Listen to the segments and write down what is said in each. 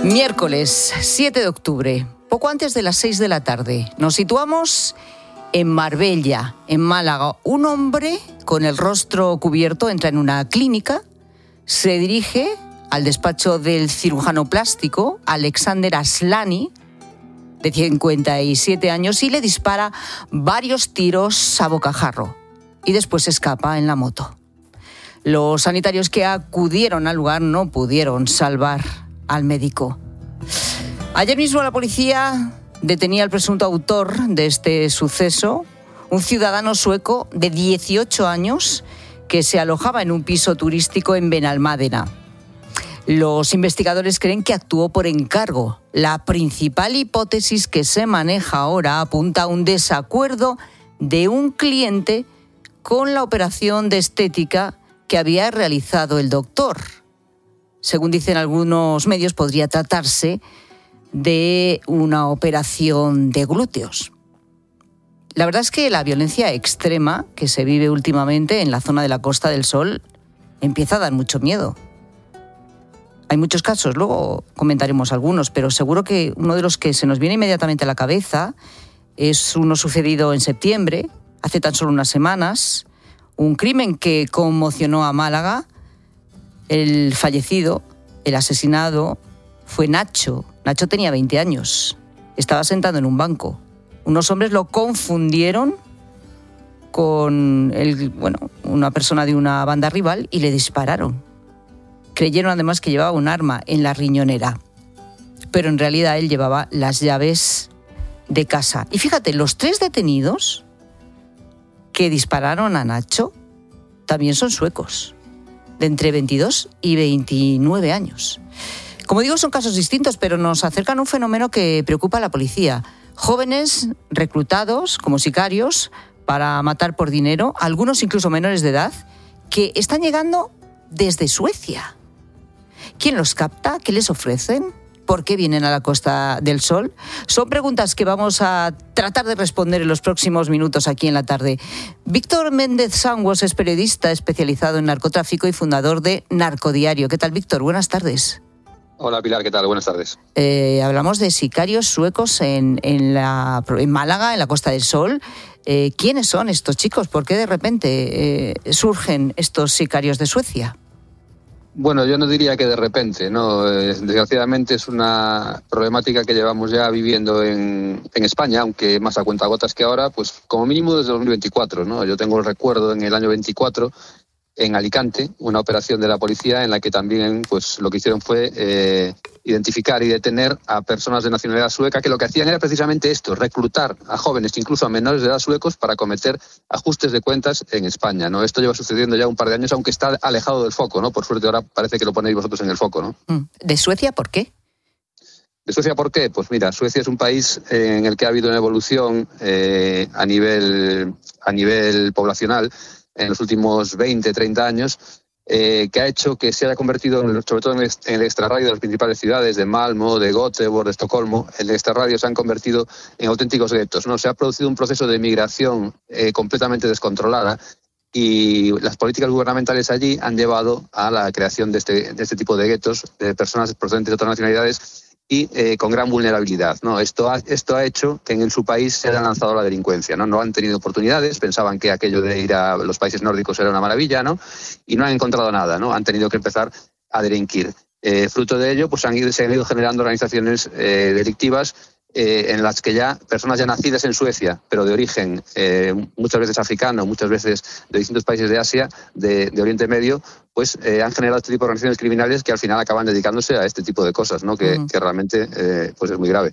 Miércoles 7 de octubre, poco antes de las 6 de la tarde, nos situamos en Marbella, en Málaga. Un hombre con el rostro cubierto entra en una clínica, se dirige al despacho del cirujano plástico Alexander Aslani, de 57 años, y le dispara varios tiros a bocajarro y después escapa en la moto. Los sanitarios que acudieron al lugar no pudieron salvar al médico. Ayer mismo la policía detenía al presunto autor de este suceso, un ciudadano sueco de 18 años que se alojaba en un piso turístico en Benalmádena. Los investigadores creen que actuó por encargo. La principal hipótesis que se maneja ahora apunta a un desacuerdo de un cliente con la operación de estética que había realizado el doctor. Según dicen algunos medios, podría tratarse de una operación de glúteos. La verdad es que la violencia extrema que se vive últimamente en la zona de la Costa del Sol empieza a dar mucho miedo. Hay muchos casos, luego comentaremos algunos, pero seguro que uno de los que se nos viene inmediatamente a la cabeza es uno sucedido en septiembre, hace tan solo unas semanas, un crimen que conmocionó a Málaga. El fallecido, el asesinado, fue Nacho. Nacho tenía 20 años, estaba sentado en un banco. Unos hombres lo confundieron con una persona de una banda rival y le dispararon. Creyeron además que llevaba un arma en la riñonera, pero en realidad él llevaba las llaves de casa. Y fíjate, los 3 detenidos que dispararon a Nacho también son suecos, de entre 22 y 29 años. Como digo, son casos distintos, pero nos acercan a un fenómeno que preocupa a la policía. Jóvenes reclutados como sicarios para matar por dinero, algunos incluso menores de edad, que están llegando desde Suecia. ¿Quién los capta? ¿Qué les ofrecen? ¿Por qué vienen a la Costa del Sol? Son preguntas que vamos a tratar de responder en los próximos minutos aquí en la tarde. Víctor Méndez Sanguos es periodista especializado en narcotráfico y fundador de Narcodiario. ¿Qué tal, Víctor? Buenas tardes. Hola, Pilar, ¿qué tal? Buenas tardes. Hablamos de sicarios suecos en Málaga, en la Costa del Sol. ¿Quiénes son estos chicos? ¿Por qué de repente surgen estos sicarios de Suecia? Bueno, yo no diría que de repente, ¿no? Desgraciadamente es una problemática que llevamos ya viviendo en España, aunque más a cuentagotas que ahora, pues como mínimo desde 2024, ¿no? Yo tengo el recuerdo en el año 24, en Alicante, una operación de la policía en la que también pues lo que hicieron fue identificar y detener a personas de nacionalidad sueca que lo que hacían era precisamente esto, reclutar a jóvenes, incluso a menores de edad suecos, para cometer ajustes de cuentas en España, ¿no? Esto lleva sucediendo ya un par de años, aunque está alejado del foco, ¿no? Por suerte ahora parece que lo ponéis vosotros en el foco, ¿no? ¿De Suecia por qué? ¿De Suecia por qué? Pues mira, Suecia es un país en el que ha habido una evolución a nivel poblacional en los últimos 20, 30 años, que ha hecho que se haya convertido, sobre todo en el extrarradio de las principales ciudades, de Malmö, de Göteborg, de Estocolmo, el extrarradio se han convertido en auténticos guetos, ¿no? Se ha producido un proceso de migración completamente descontrolada y las políticas gubernamentales allí han llevado a la creación de este tipo de guetos, de personas procedentes de otras nacionalidades y con gran vulnerabilidad, ¿no? Esto ha hecho que en su país se haya lanzado la delincuencia, ¿no? No han tenido oportunidades, pensaban que aquello de ir a los países nórdicos era una maravilla, ¿no? Y no han encontrado nada, ¿no? Han tenido que empezar a delinquir. Fruto de ello, pues se han ido generando organizaciones delictivas en las que ya personas ya nacidas en Suecia, pero de origen muchas veces africano, muchas veces de distintos países de Asia, de Oriente Medio, pues han generado este tipo de organizaciones criminales que al final acaban dedicándose a este tipo de cosas, ¿no? Que realmente pues es muy grave.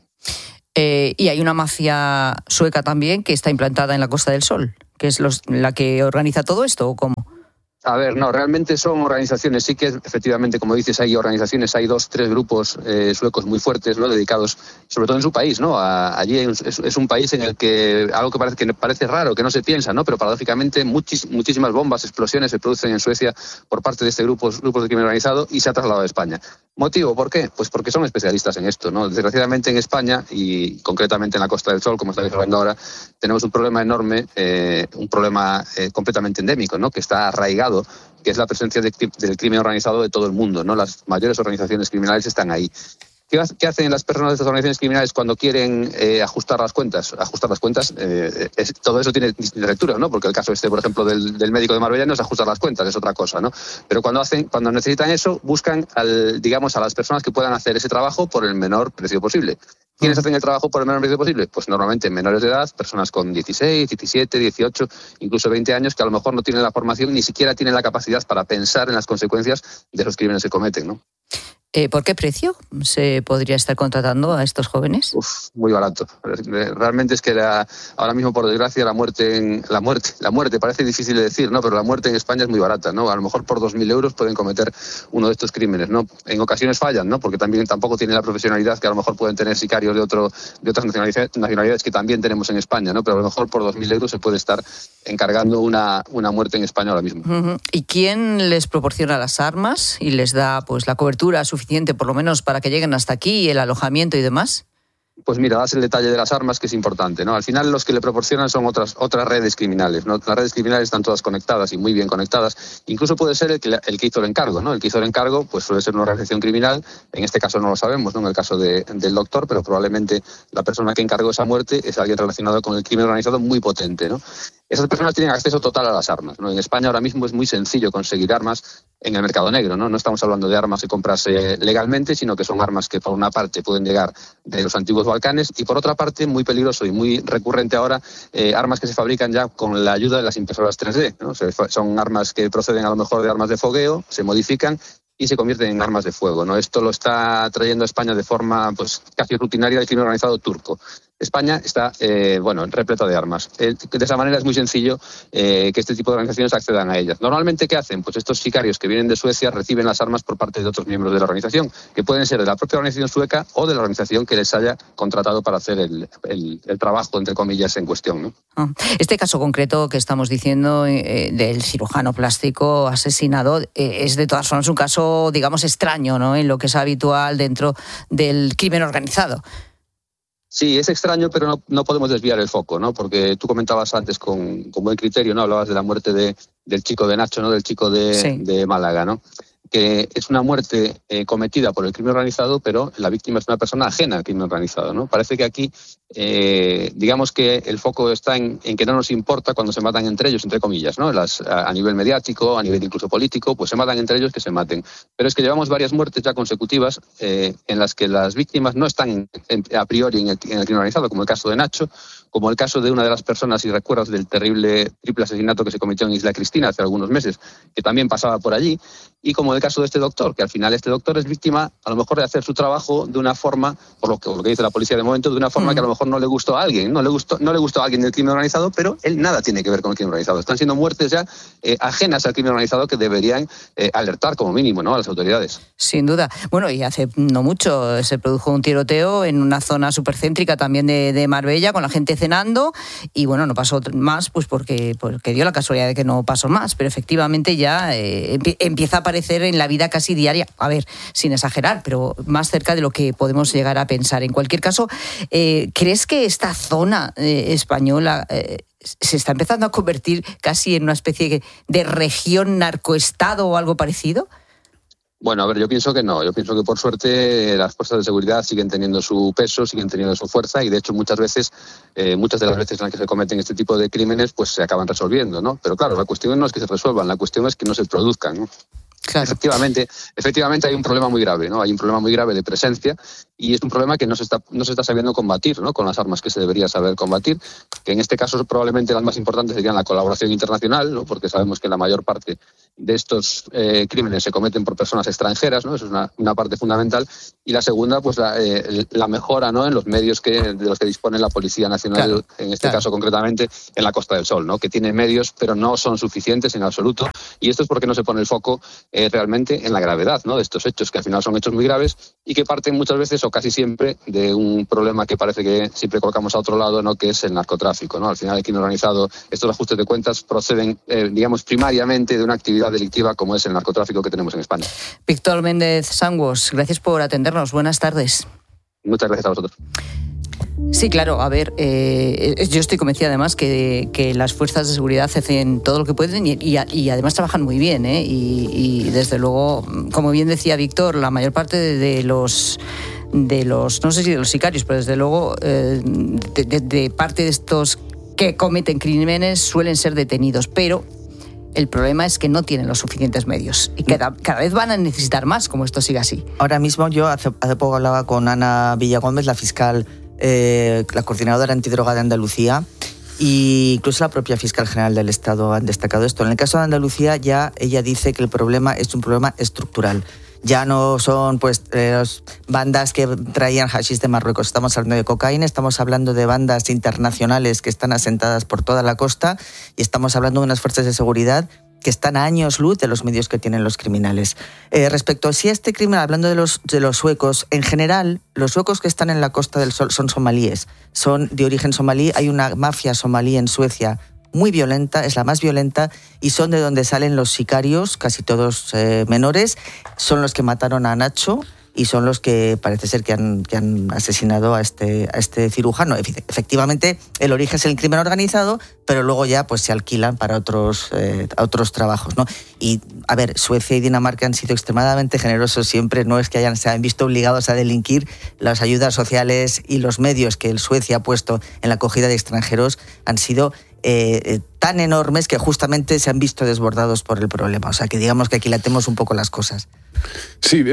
Y hay una mafia sueca también que está implantada en la Costa del Sol, que es la que organiza todo esto, ¿o cómo? A ver, no, realmente son organizaciones, sí que efectivamente, como dices, hay organizaciones, hay 2, 3 grupos suecos muy fuertes, ¿no? Dedicados, sobre todo en su país, ¿no? Allí es un país en el que algo que parece raro, que no se piensa, ¿no? Pero paradójicamente muchísimas bombas, explosiones se producen en Suecia por parte de este grupos de crimen organizado y se ha trasladado a España. ¿Motivo? ¿Por qué? Pues porque son especialistas en esto, ¿no? Desgraciadamente en España y concretamente en la Costa del Sol, como estáis hablando ahora, tenemos un problema enorme, un problema completamente endémico, ¿no? Que está arraigado, que es la presencia del crimen organizado de todo el mundo, ¿no? Las mayores organizaciones criminales están ahí. ¿Qué hacen las personas de estas organizaciones criminales cuando quieren ajustar las cuentas? Todo eso tiene distintas lecturas, ¿no? Porque el caso por ejemplo, del médico de Marbella no es ajustar las cuentas, es otra cosa, ¿no? Pero cuando necesitan eso, buscan a las personas que puedan hacer ese trabajo por el menor precio posible. ¿Quiénes hacen el trabajo por el menor precio posible? Pues normalmente menores de edad, personas con 16, 17, 18, incluso 20 años, que a lo mejor no tienen la formación, ni siquiera tienen la capacidad para pensar en las consecuencias de los crímenes que cometen, ¿no? ¿Por qué precio se podría estar contratando a estos jóvenes? Muy barato. Realmente es que ahora mismo, por desgracia, la muerte parece difícil de decir, ¿no? Pero la muerte en España es muy barata, ¿no? A lo mejor por 2.000 euros pueden cometer uno de estos crímenes, ¿no? En ocasiones fallan, ¿no? Porque tampoco tienen la profesionalidad que a lo mejor pueden tener sicarios de otras nacionalidades que también tenemos en España, ¿no? Pero a lo mejor por 2.000 euros se puede estar encargando una muerte en España ahora mismo. Uh-huh. ¿Y quién les proporciona las armas y les da pues la cobertura suficiente, por lo menos, para que lleguen hasta aquí, el alojamiento y demás? Pues mira, das el detalle de las armas, que es importante, ¿no? Al final los que le proporcionan son otras redes criminales, ¿no? Las redes criminales están todas conectadas y muy bien conectadas. Incluso puede ser el que hizo el encargo, ¿no? El que hizo el encargo pues suele ser una organización criminal. En este caso no lo sabemos, ¿no? En el caso del doctor, pero probablemente la persona que encargó esa muerte es alguien relacionado con el crimen organizado muy potente, ¿no? Esas personas tienen acceso total a las armas, ¿no? En España ahora mismo es muy sencillo conseguir armas en el mercado negro, ¿no? No estamos hablando de armas que comprase legalmente, sino que son armas que por una parte pueden llegar de los antiguos Balcanes y por otra parte, muy peligroso y muy recurrente ahora, armas que se fabrican ya con la ayuda de las impresoras 3D, ¿no? Son armas que proceden a lo mejor de armas de fogueo, se modifican y se convierten en armas de fuego, ¿no? Esto lo está trayendo a España de forma pues casi rutinaria el crimen organizado turco. España está repleta de armas. De esa manera es muy sencillo que este tipo de organizaciones accedan a ellas. Normalmente, ¿qué hacen? Pues estos sicarios que vienen de Suecia reciben las armas por parte de otros miembros de la organización, que pueden ser de la propia organización sueca o de la organización que les haya contratado para hacer el trabajo, entre comillas, en cuestión, ¿no? Este caso concreto que estamos diciendo del cirujano plástico asesinado es de todas formas un caso, digamos, extraño, ¿no? En lo que es habitual dentro del crimen organizado. Sí, es extraño, pero no podemos desviar el foco, ¿no? Porque tú comentabas antes con buen criterio, ¿no? Hablabas de la muerte del chico de Nacho, ¿no? Del chico de Málaga, ¿no? Que es una muerte cometida por el crimen organizado, pero la víctima es una persona ajena al crimen organizado, ¿no? Parece que aquí, digamos que el foco está en que no nos importa cuando se matan entre ellos, entre comillas, ¿no? A nivel mediático, a nivel incluso político, pues se matan entre ellos, que se maten. Pero es que llevamos varias muertes ya consecutivas en las que las víctimas no están a priori en el crimen organizado, como el caso de Nacho, como el caso de una de las personas, si recuerdas, del terrible triple asesinato que se cometió en Isla Cristina hace algunos meses, que también pasaba por allí, y como el caso de este doctor, que al final este doctor es víctima a lo mejor de hacer su trabajo de una forma, por lo que dice la policía de momento, de una forma que a lo mejor no le gustó a alguien, no le gustó a alguien del crimen organizado, pero él nada tiene que ver con el crimen organizado. Están siendo muertes ya ajenas al crimen organizado que deberían alertar como mínimo, ¿no? A las autoridades. Sin duda. Bueno, y hace no mucho se produjo un tiroteo en una zona supercéntrica también de Marbella, con la gente cenando, y bueno, no pasó más pues porque dio la casualidad de que no pasó más, pero efectivamente ya empieza a aparecer en la vida casi diaria, a ver, sin exagerar, pero más cerca de lo que podemos llegar a pensar. En cualquier caso, ¿crees que esta zona española se está empezando a convertir casi en una especie de región narcoestado o algo parecido? Bueno, a ver, yo pienso que no. Yo pienso que por suerte las fuerzas de seguridad siguen teniendo su peso, siguen teniendo su fuerza y de hecho muchas de las veces en las que se cometen este tipo de crímenes pues se acaban resolviendo, ¿no? Pero claro, la cuestión no es que se resuelvan, la cuestión es que no se produzcan, ¿no? Claro. Efectivamente hay un problema muy grave, ¿no? Hay un problema muy grave de presencia y es un problema que no se está sabiendo combatir, ¿no? Con las armas que se debería saber combatir, que en este caso probablemente las más importantes serían la colaboración internacional, ¿no? Porque sabemos que la mayor parte de estos crímenes se cometen por personas extranjeras, ¿no? Eso es una parte fundamental. Y la segunda, pues la mejora, ¿no? En los medios de los que dispone la Policía Nacional, claro, en este caso concretamente en la Costa del Sol, ¿no? Que tiene medios, pero no son suficientes en absoluto. Y esto es porque no se pone el foco realmente en la gravedad, ¿no? De estos hechos, que al final son hechos muy graves y que parten muchas veces o casi siempre de un problema que parece que siempre colocamos a otro lado, ¿no? Que es el narcotráfico, ¿no? Al final el crimen organizado, estos ajustes de cuentas proceden, digamos, primariamente de una actividad delictiva como es el narcotráfico que tenemos en España. Víctor Méndez Sangüos, gracias por atendernos. Buenas tardes. Muchas gracias a vosotros. Sí, claro, a ver, yo estoy convencida además que las fuerzas de seguridad hacen todo lo que pueden y además trabajan muy bien, y desde luego, como bien decía Víctor, la mayor parte de los los, no sé si de los sicarios, pero desde luego de parte de estos que cometen crímenes suelen ser detenidos, pero el problema es que no tienen los suficientes medios y cada vez van a necesitar más, como esto siga así. Ahora mismo yo hace poco hablaba con Ana Villagómez, la fiscal, la coordinadora antidroga de Andalucía, y incluso la propia fiscal general del Estado han destacado esto. En el caso de Andalucía ya ella dice que el problema es un problema estructural. Ya no son las bandas que traían hachís de Marruecos, estamos hablando de cocaína, estamos hablando de bandas internacionales que están asentadas por toda la costa y estamos hablando de unas fuerzas de seguridad que están a años luz de los medios que tienen los criminales. Respecto a si este crimen, hablando de los suecos, en general, los suecos que están en la Costa del Sol son somalíes, son de origen somalí, hay una mafia somalí en Suecia muy violenta, es la más violenta, y son de donde salen los sicarios, casi todos menores, son los que mataron a Nacho y son los que parece ser que han asesinado a este cirujano. Efectivamente, el origen es el crimen organizado, pero luego ya pues se alquilan para otros trabajos, ¿no? Y, a ver, Suecia y Dinamarca han sido extremadamente generosos siempre, no es que se han visto obligados a delinquir. Las ayudas sociales y los medios que Suecia ha puesto en la acogida de extranjeros han sido tan enormes que justamente se han visto desbordados por el problema. O sea, que digamos que aquilatemos un poco las cosas. Sí,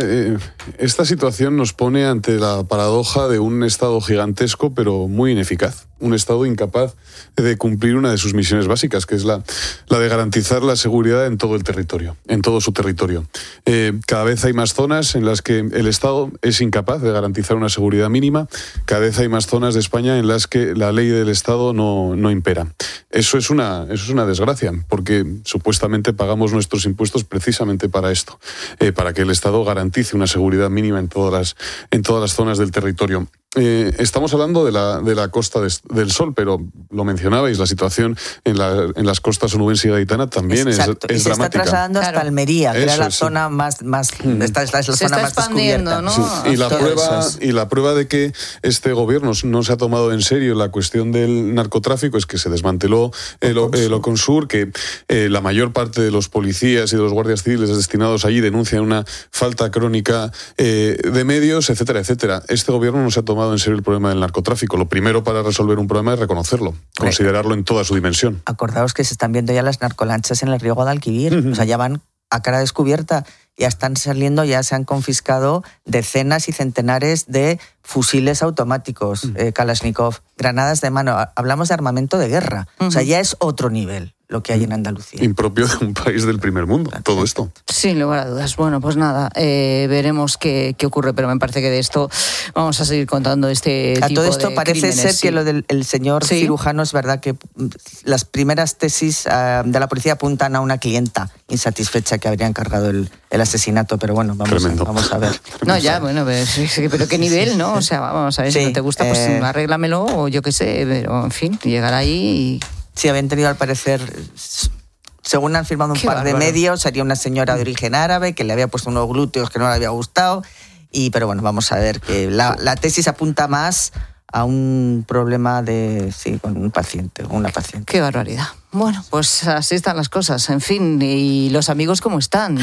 esta situación nos pone ante la paradoja de un Estado gigantesco pero muy ineficaz. Un Estado incapaz de cumplir una de sus misiones básicas, que es la de garantizar la seguridad en todo el territorio, en todo su territorio. Cada vez hay más zonas en las que el Estado es incapaz de garantizar una seguridad mínima. Cada vez hay más zonas de España en las que la ley del Estado no impera. Eso es una desgracia, porque supuestamente pagamos nuestros impuestos precisamente para esto, para que el Estado garantice una seguridad mínima en todas las zonas del territorio. Estamos hablando de la Costa del Sol, pero lo mencionabais, la situación en las costas onubense y gaditana también es dramática. Se está trasladando hasta Almería, que era la zona más esta es la zona más descubierta, ¿no? Sí. Y la prueba de que este gobierno no se ha tomado en serio la cuestión del narcotráfico es que se desmanteló el Oconsur, que la mayor parte de los policías y de los guardias civiles destinados allí denuncian una falta crónica de medios, etcétera, etcétera. Este gobierno no se ha tomado en serio el problema del narcotráfico. Lo primero para resolver un problema es reconocerlo, considerarlo en toda su dimensión. Acordaos que se están viendo ya las narcolanchas en el río Guadalquivir, o sea, ya van a cara descubierta, ya están saliendo, ya se han confiscado decenas y centenares de fusiles automáticos, Kalashnikov, granadas de mano, hablamos de armamento de guerra, o sea, ya es otro nivel lo que hay en Andalucía. Impropio de un país del primer mundo, todo esto. Sin lugar a dudas. Bueno, pues nada, veremos qué ocurre, pero me parece que de esto vamos a seguir contando tipo de A todo esto parece crímenes, ser sí. que lo del señor cirujano es verdad que las primeras tesis de la policía apuntan a una clienta insatisfecha que habría encargado el asesinato, pero bueno, vamos a ver. No, ya, bueno, pero qué nivel, ¿no? O sea, vamos a ver, si no te gusta, pues arréglamelo, o yo qué sé, pero en fin, llegar ahí y... Sí, habían tenido al parecer, según han firmado un par de medios, sería una señora de origen árabe que le había puesto unos glúteos que no le había gustado, pero bueno, vamos a ver que la tesis apunta más a un problema con un paciente, una paciente. Qué barbaridad. Bueno, pues así están las cosas, en fin, y los amigos cómo están.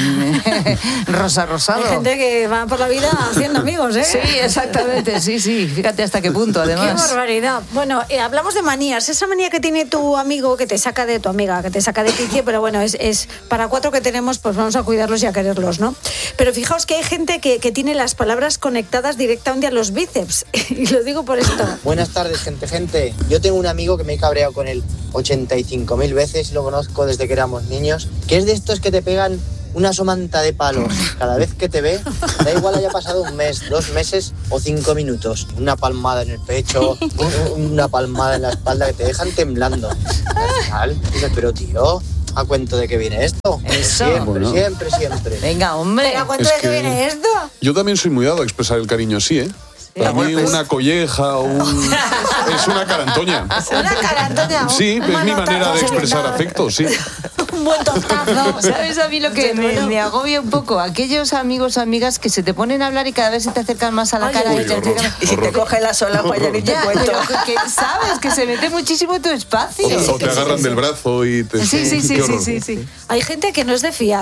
Rosa Rosado. Hay gente que va por la vida haciendo amigos, ¿eh? Sí, exactamente, sí, fíjate hasta qué punto, además. Qué barbaridad. Bueno, hablamos de manías, esa manía que tiene tu amigo que te saca de tu amiga, que te saca de quicio, pero bueno, es para 4 que tenemos, pues vamos a cuidarlos y a quererlos, ¿no? Pero fijaos que hay gente que tiene las palabras conectadas directamente a los bíceps, y lo digo por esto. Buenas tardes, gente. Yo tengo un amigo que me he cabreado con él 85.000 veces, lo conozco desde que éramos niños, que es de estos que te pegan una somanta de palos cada vez que te ve, da igual haya pasado 1 mes, 2 meses o 5 minutos. Una palmada en el pecho, una palmada en la espalda que te dejan temblando. Al final, pero tío, ¿a cuento de qué viene esto? Eso. Siempre. Venga, hombre. ¿A cuento de qué viene esto? Yo también soy muy dado a expresar el cariño así, ¿eh? Para mí una colleja o es una carantoña. Una carantoña. Sí, es mi manera de expresar afecto, sí. Un buen tortazo. ¿Sabes a mí lo que me agobia un poco? Aquellos amigos o amigas que se te ponen a hablar y cada vez se te acercan más a la cara. Y si te coge la sola, pues ya ni te cuento. Pero que sabes que se mete muchísimo en tu espacio. O te agarran del brazo y te... Sí. Hay gente que no es de fiar.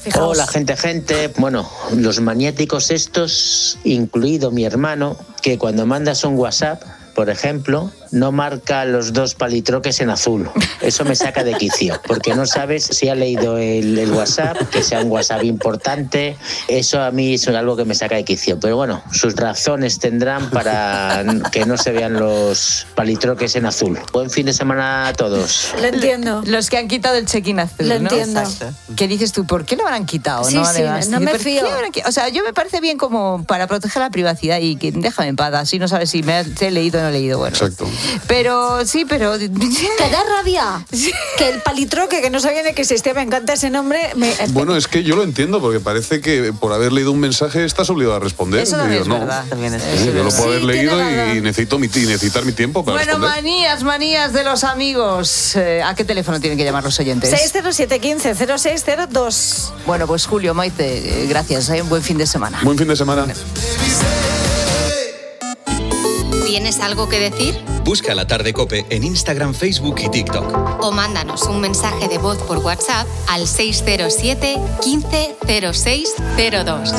Fijaos. Hola, gente. Bueno, los maniáticos estos, incluido mi hermano, que cuando mandas un WhatsApp, por ejemplo, no marca los 2 palitroques en azul. Eso me saca de quicio, porque no sabes si ha leído el WhatsApp, que sea un WhatsApp importante. Eso a mí es algo que me saca de quicio. Pero bueno, sus razones tendrán para que no se vean los palitroques en azul. Buen fin de semana a todos. Lo entiendo. Los que han quitado el check-in azul, Lo ¿no? entiendo. Exacto. ¿Qué dices tú? ¿Por qué lo habrán quitado? Sí, ¿no? sí, Además, no me ¿por qué fío. lo habrán quitado? O sea, yo me parece bien como para proteger la privacidad y que déjame en paz, así no sabes si me he leído o no he leído. Bueno. Exacto. Pero sí, pero... ¿Te da rabia? Que el palitroque, que no sabía de que existía, me encanta ese nombre. Bueno, es que yo lo entiendo, porque parece que por haber leído un mensaje estás obligado a responder. Eso también Y digo, es verdad. También es Yo lo puedo haber Sí, leído tiene razón. y necesitar mi tiempo para Bueno, responder. manías de los amigos. ¿A qué teléfono tienen que llamar los oyentes? 607-15-0602. Bueno, pues Julio, Maite, gracias. Un buen fin de semana. Buen fin de semana. ¿Tienes algo que decir? Busca La Tarde COPE en Instagram, Facebook y TikTok. O mándanos un mensaje de voz por WhatsApp al 607 15 06 02.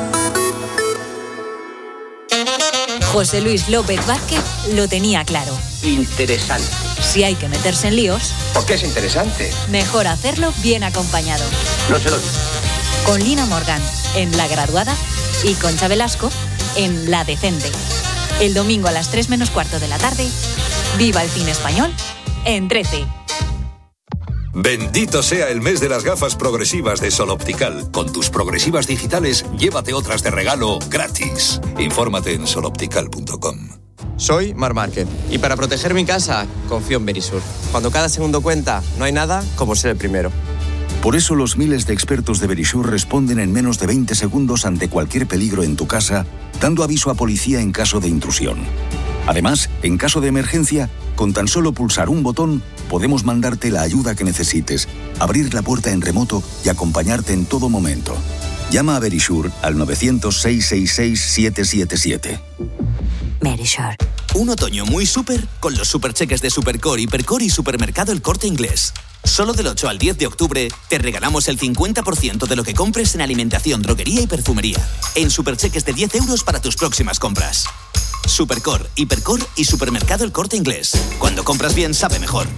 José Luis López Vázquez lo tenía claro. Interesante. Si hay que meterse en líos, ¿Por qué es interesante? mejor hacerlo bien acompañado. No se lo digo. Con Lina Morgan en La Graduada y Concha Velasco en La Decente. El domingo a las 3 menos cuarto de la tarde, viva el cine español en 13. Bendito sea el mes de las gafas progresivas de Sol Optical. Con tus progresivas digitales, llévate otras de regalo gratis. Infórmate en soloptical.com. Soy Mar Márquez y para proteger mi casa confío en Verisur. Cuando cada segundo cuenta, no hay nada como ser el primero. Por eso los miles de expertos de Verisur responden en menos de 20 segundos ante cualquier peligro en tu casa, dando aviso a policía en caso de intrusión. Además, en caso de emergencia, con tan solo pulsar un botón, podemos mandarte la ayuda que necesites, abrir la puerta en remoto y acompañarte en todo momento. Llama a Verisur al 900-666-777. Verisur. Un otoño muy súper con los supercheques de Supercore, Hipercore y Supermercado El Corte Inglés. Solo del 8 al 10 de octubre te regalamos el 50% de lo que compres en alimentación, droguería y perfumería. En supercheques de 10 euros para tus próximas compras. Supercore, Hipercore y Supermercado El Corte Inglés. Cuando compras bien, sabe mejor.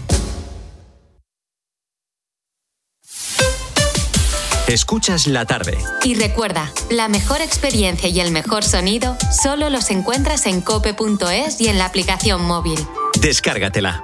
Escuchas La Tarde. Y recuerda, la mejor experiencia y el mejor sonido solo los encuentras en cope.es y en la aplicación móvil. Descárgatela.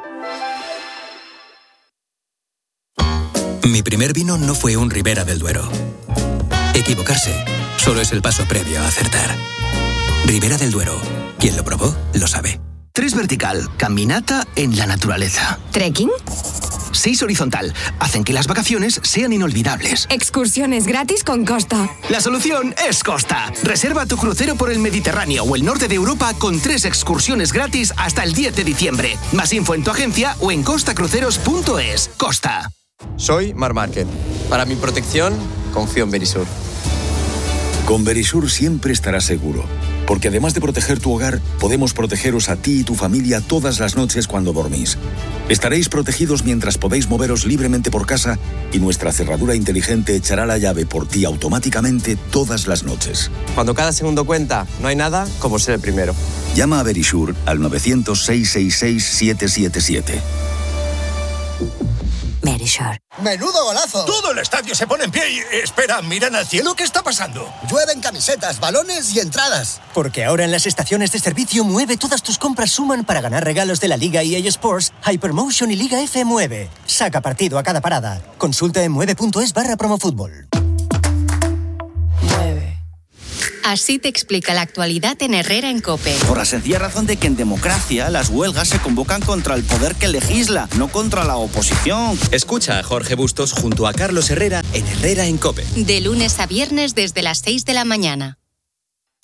Mi primer vino no fue un Ribera del Duero. Equivocarse solo es el paso previo a acertar. Ribera del Duero. Quien lo probó, lo sabe. 3 vertical, caminata en la naturaleza. ¿Trekking? 6 horizontal, hacen que las vacaciones sean inolvidables. Excursiones gratis con Costa. La solución es Costa. Reserva tu crucero por el Mediterráneo o el norte de Europa con 3 excursiones gratis hasta el 10 de diciembre. Más info en tu agencia o en costacruceros.es. Costa. Soy Mar Márquez. Para mi protección, confío en Verisur. Con Verisur siempre estarás seguro, porque además de proteger tu hogar, podemos protegeros a ti y tu familia todas las noches cuando dormís. Estaréis protegidos mientras podéis moveros libremente por casa y nuestra cerradura inteligente echará la llave por ti automáticamente todas las noches. Cuando cada segundo cuenta, no hay nada como ser el primero. Llama a Verisur al 900-666-777. Verisur. ¡Menudo golazo! Todo el estadio se pone en pie y... Espera, miran al cielo, ¿qué está pasando? Llueven camisetas, balones y entradas. Porque ahora en las estaciones de servicio Mueve todas tus compras suman para ganar regalos de la Liga EA Sports, Hypermotion y Liga F Mueve. Saca partido a cada parada. Consulta en mueve.es/promofútbol. Así te explica la actualidad en Herrera en COPE. Por la sencilla razón de que en democracia las huelgas se convocan contra el poder que legisla, no contra la oposición. Escucha a Jorge Bustos junto a Carlos Herrera en Herrera en COPE. De lunes a viernes desde las 6 de la mañana.